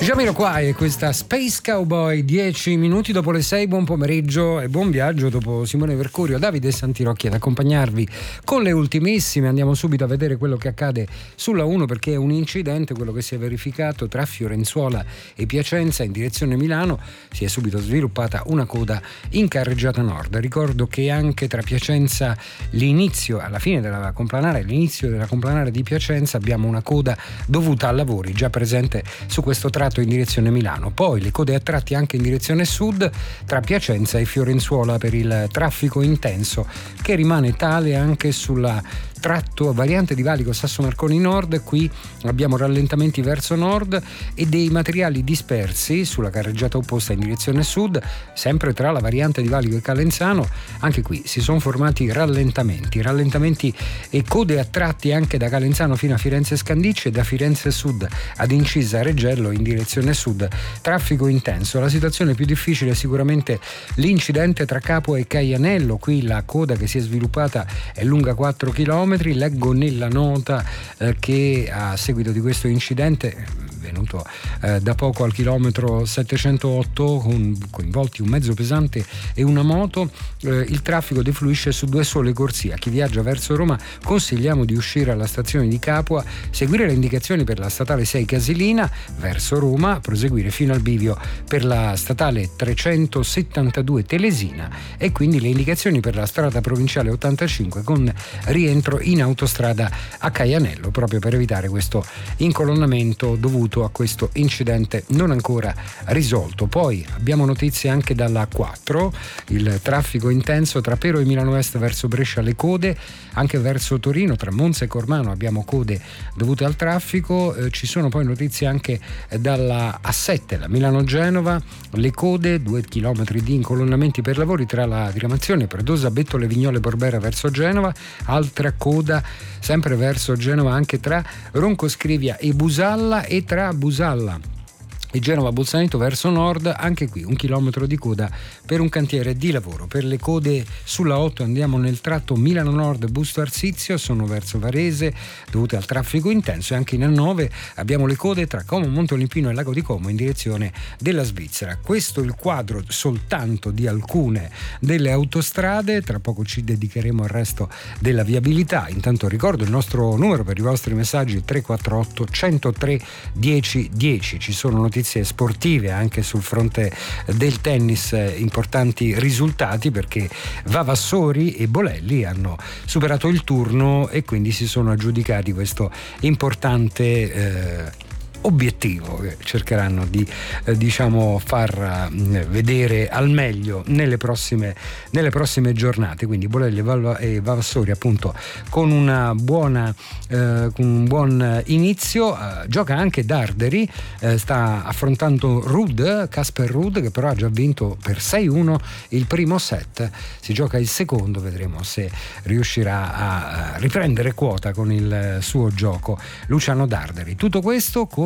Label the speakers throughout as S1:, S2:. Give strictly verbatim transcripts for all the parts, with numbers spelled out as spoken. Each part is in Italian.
S1: Jamiroquai e questa Space Cowboy, dieci minuti dopo le sei. Buon pomeriggio e buon viaggio dopo Simone Vercurio, Davide Santirocchi ad accompagnarvi con le ultimissime. Andiamo subito a vedere quello che accade sulla uno, perché è un incidente quello che si è verificato tra Fiorenzuola e Piacenza in direzione Milano. Si è subito sviluppata una coda in carreggiata nord. Ricordo che anche tra Piacenza, l'inizio, alla fine della complanare, l'inizio della complanare di Piacenza, abbiamo una coda dovuta a lavori già presente su questo tratto in direzione Milano. Poi le code a tratti anche in direzione sud tra Piacenza e Fiorenzuola per il traffico intenso, che rimane tale anche sulla tratto variante di Valico Sasso Marconi Nord. Qui abbiamo rallentamenti verso nord e dei materiali dispersi sulla carreggiata opposta in direzione sud, sempre tra la variante di Valico e Calenzano. Anche qui si sono formati rallentamenti rallentamenti e code a tratti anche da Calenzano fino a Firenze Scandicci e da Firenze Sud ad Incisa Reggello in direzione sud, traffico intenso. La situazione più difficile è sicuramente l'incidente tra Capua e Caianello. Qui la coda che si è sviluppata è lunga quattro chilometri. Leggo nella nota eh, che a seguito di questo incidente venuto eh, da poco al chilometro settecentootto, con coinvolti un mezzo pesante e una moto, eh, il traffico defluisce su due sole corsie. A chi viaggia verso Roma consigliamo di uscire alla stazione di Capua, seguire le indicazioni per la statale sei Casilina verso Roma, proseguire fino al bivio per la statale trecentosettantadue Telesina e quindi le indicazioni per la strada provinciale ottantacinque con rientro in autostrada a Caianello, proprio per evitare questo incolonnamento dovuto a questo incidente non ancora risolto. Poi abbiamo notizie anche dalla quattro, il traffico intenso tra Pero e Milano Est verso Brescia, le code anche verso Torino tra Monza e Cormano abbiamo code dovute al traffico. Eh, ci sono poi notizie anche dalla A sette, la Milano-Genova, le code, due chilometri di incolonnamenti per lavori tra la diramazione Predosa, Bettole, Vignole, Borbera verso Genova, altra coda sempre verso Genova anche tra Ronco Scrivia e Busalla e tra Busalla e Genova Bolzaneto verso nord, anche qui un chilometro di coda per un cantiere di lavoro. Per le code sulla otto andiamo nel tratto Milano Nord Busto Arsizio, sono verso Varese dovute al traffico intenso, e anche in A nove abbiamo le code tra Como, Montolimpino e Lago di Como in direzione della Svizzera. Questo è il quadro soltanto di alcune delle autostrade, tra poco ci dedicheremo al resto della viabilità. Intanto ricordo il nostro numero per i vostri messaggi tre quattro otto uno zero tre dieci dieci. Ci sono notizie sportive anche sul fronte del tennis, importanti risultati perché Vavassori e Bolelli hanno superato il turno e quindi si sono aggiudicati questo importante eh, obiettivo che cercheranno di eh, diciamo far eh, vedere al meglio nelle prossime nelle prossime giornate. Quindi Bolelli e, Valva, e Vavassori appunto con una buona eh, con un buon inizio. Eh, gioca anche Darderi, eh, sta affrontando Ruud, Casper Ruud, che però ha già vinto per sei uno il primo set. Si gioca il secondo, vedremo se riuscirà a riprendere quota con il suo gioco Luciano Darderi. Tutto questo con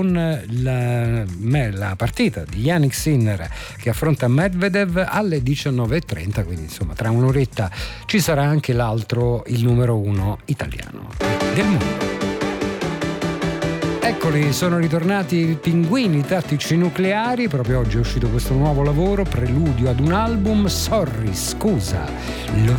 S1: La, la partita di Jannik Sinner che affronta Medvedev alle diciannove e trenta, quindi insomma tra un'oretta ci sarà anche l'altro, il numero uno italiano del mondo. Eccoli, sono ritornati i Pinguini Tattici Nucleari. Proprio oggi è uscito questo nuovo lavoro, preludio ad un album, Sorry, scusa, lo